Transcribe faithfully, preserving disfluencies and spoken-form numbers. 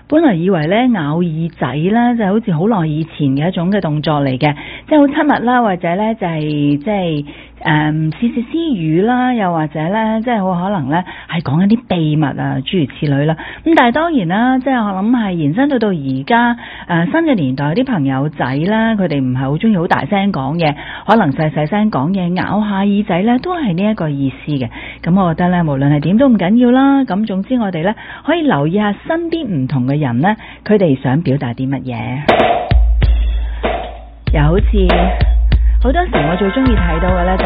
本來以為咧咬耳仔啦，就好似好耐以前嘅一種嘅動作嚟嘅，即係好親密啦，或者咧就係即係誒竊竊私語啦，又或者咧即係好可能咧係講一啲秘密啊，諸如此類啦。咁但係當然啦，即係我諗係延伸到到而家誒新嘅年代啲朋友仔啦，佢哋唔係好中意好大聲講嘢，可能細細聲講嘢，咬下耳仔咧都係呢一個意思嘅。咁我覺得咧，無論係點都唔緊要啦。咁總之我哋咧可以留意下身邊唔同嘅人咧，佢哋想表達啲乜嘢。又好似好多時我最中意睇到嘅咧，就